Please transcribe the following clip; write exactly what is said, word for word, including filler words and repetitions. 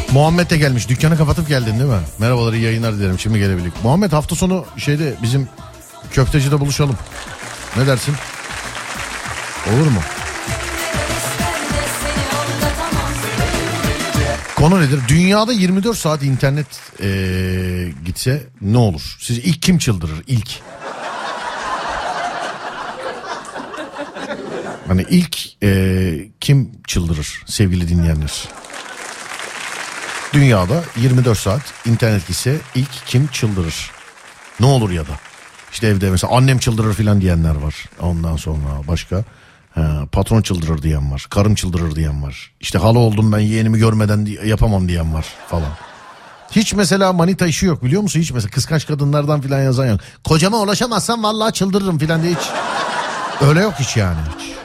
Muhammed de gelmiş. Dükkanı kapatıp geldin değil mi? Merhabalar, iyi yayınlar dilerim. Şimdi gelebildik. Muhammed, hafta sonu şeyde bizim köftecide buluşalım. Ne dersin? Olur mu? Konu nedir? Dünyada yirmi dört saat internet ee, gitse ne olur? Siz ilk kim çıldırır? İlk. Hani ilk ee, kim çıldırır sevgili dinleyenler? Dünyada yirmi dört saat internet gitse ilk kim çıldırır? Ne olur ya da? İşte evde mesela annem çıldırır filan diyenler var. Ondan sonra başka ha, patron çıldırır diyen var. Karım çıldırır diyen var. İşte hala oldum ben, yeğenimi görmeden yapamam diyen var falan. Hiç mesela manita işi yok, biliyor musun? Hiç mesela kıskanç kadınlardan filan yazan yok. Kocama ulaşamazsam vallahi çıldırırım filan diye hiç. Öyle yok hiç yani hiç.